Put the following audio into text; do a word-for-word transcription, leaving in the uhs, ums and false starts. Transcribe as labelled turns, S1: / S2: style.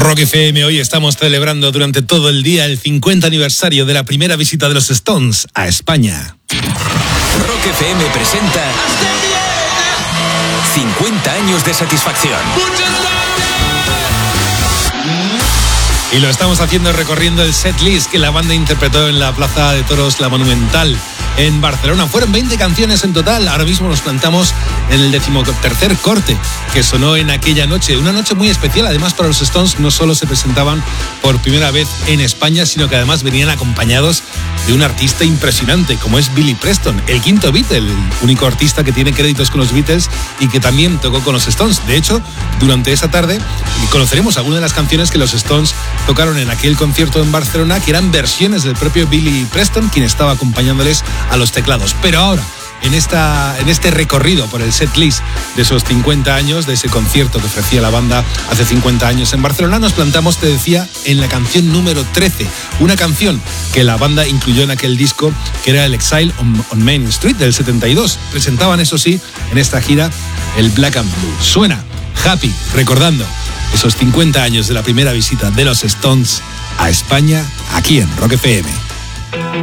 S1: Rock F M, hoy estamos celebrando durante todo el día el cincuenta aniversario de la primera visita de los Stones a España.
S2: Rock F M presenta cincuenta años de satisfacción.
S1: Y lo estamos haciendo recorriendo el setlist que la banda interpretó en la Plaza de Toros La Monumental en Barcelona. Fueron veinte canciones en total. Ahora mismo nos plantamos en el decimotercer corte que sonó en aquella noche. Una noche muy especial. Además, para los Stones no solo se presentaban por primera vez en España, sino que además venían acompañados de un artista impresionante como es Billy Preston, el quinto Beatle, el único artista que tiene créditos con los Beatles y que también tocó con los Stones. De hecho, durante esa tarde conoceremos algunas de las canciones que los Stones tocaron en aquel concierto en Barcelona, que eran versiones del propio Billy Preston, quien estaba acompañándoles a los teclados. Pero ahora, en, esta, en este recorrido por el setlist de esos cincuenta años, de ese concierto que ofrecía la banda hace cincuenta años en Barcelona, nos plantamos, te decía, en la canción número trece, una canción que la banda incluyó en aquel disco, que era el Exile on, on Main Street del setenta y dos. Presentaban, eso sí, en esta gira, el Black and Blue. Suena Happy, recordando esos cincuenta años de la primera visita de los Stones a España, aquí en Rock F M.